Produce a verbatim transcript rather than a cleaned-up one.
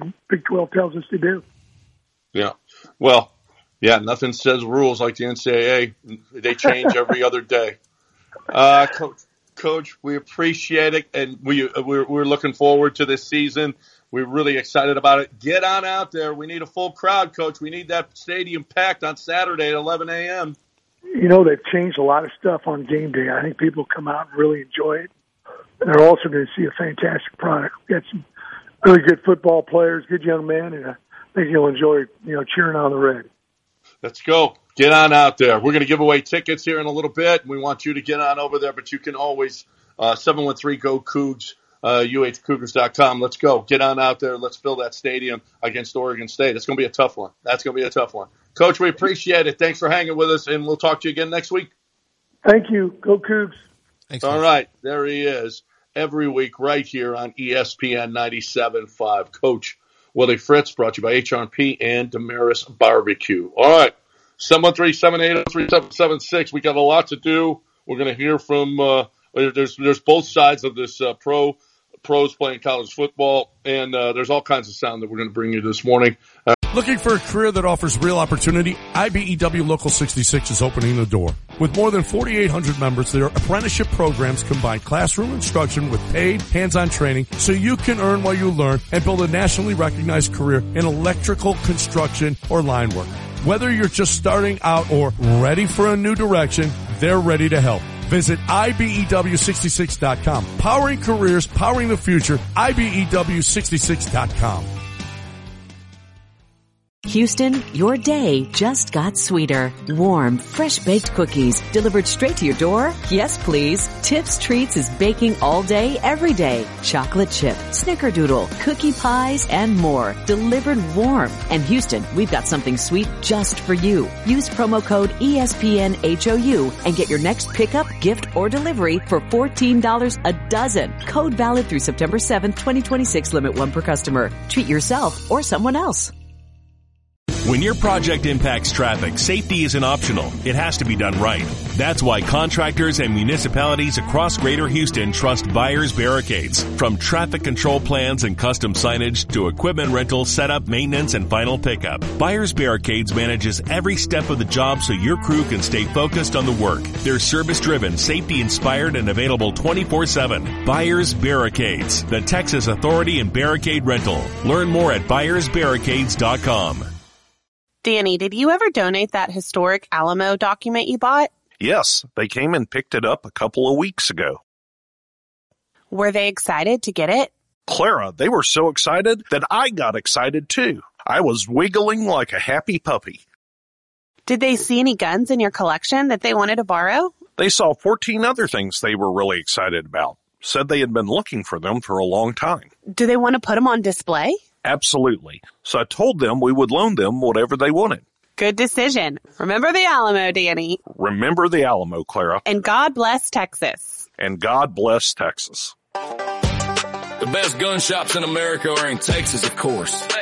know, Big twelve tells us to do. Yeah. Well, yeah, nothing says rules like the N C double A. They change every other day. Uh, Coach, Coach, we appreciate it, and we, we're, we're looking forward to this season. We're really excited about it. Get on out there. We need a full crowd, Coach. We need that stadium packed on Saturday at eleven a.m. You know, they've changed a lot of stuff on game day. I think people come out and really enjoy it. They're also going to see a fantastic product. We've got some really good football players, good young men, and I think you'll enjoy, you know, cheering on the Red. Let's go. Get on out there. We're going to give away tickets here in a little bit. We want you to get on over there, but you can always, uh, seven one three, go Cougs, uh, U H Cougars dot com. Let's go. Get on out there. Let's fill that stadium against Oregon State. It's going to be a tough one. That's going to be a tough one. Coach, we appreciate it. Thanks for hanging with us, and we'll talk to you again next week. Thank you. Go Cougs. Thanks, All Coach. right. There he is every week right here on E S P N ninety-seven point five. Coach Willie Fritz, brought to you by H R and P and Damaris Barbecue. All right. seven one three, seven eight zero, three seven seven six. We got a lot to do. We're going to hear from uh, – there's there's both sides of this uh, pro pros playing college football, and uh, there's all kinds of sound that we're going to bring you this morning. Uh, Looking for a career that offers real opportunity? I B E W Local sixty-six is opening the door. With more than forty-eight hundred members, their apprenticeship programs combine classroom instruction with paid, hands-on training so you can earn while you learn and build a nationally recognized career in electrical, construction, or line work. Whether you're just starting out or ready for a new direction, they're ready to help. Visit I B E W sixty-six dot com. Powering careers, powering the future, I B E W sixty-six dot com. Houston, your day just got sweeter. Warm, fresh-baked cookies delivered straight to your door? Yes, please. Tips Treats is baking all day, every day. Chocolate chip, snickerdoodle, cookie pies, and more. Delivered warm. And Houston, we've got something sweet just for you. Use promo code E S P N H O U and get your next pickup, gift, or delivery for fourteen dollars a dozen. Code valid through September seventh, twenty twenty-six. Limit one per customer. Treat yourself or someone else. When your project impacts traffic, safety isn't optional. It has to be done right. That's why contractors and municipalities across Greater Houston trust Byers Barricades. From traffic control plans and custom signage to equipment rental, setup, maintenance, and final pickup, Byers Barricades manages every step of the job so your crew can stay focused on the work. They're service-driven, safety-inspired, and available twenty-four seven. Byers Barricades, the Texas authority in barricade rental. Learn more at byers barricades dot com. Danny, did you ever donate that historic Alamo document you bought? Yes, they came and picked it up a couple of weeks ago. Were they excited to get it? Clara, they were so excited that I got excited too. I was wiggling like a happy puppy. Did they see any guns in your collection that they wanted to borrow? They saw fourteen other things they were really excited about. Said they had been looking for them for a long time. Do they want to put them on display? Absolutely. So I told them we would loan them whatever they wanted. Good decision. Remember the Alamo, Danny. Remember the Alamo, Clara. And God bless Texas. And God bless Texas. The best gun shops in America are in Texas, of course.